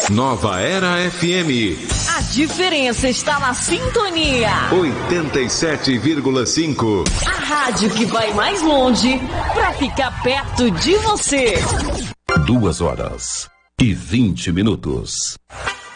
Nova Era FM. A diferença está na sintonia. 87,5. A rádio que vai mais longe para ficar perto de você. 2 horas e 20 minutos.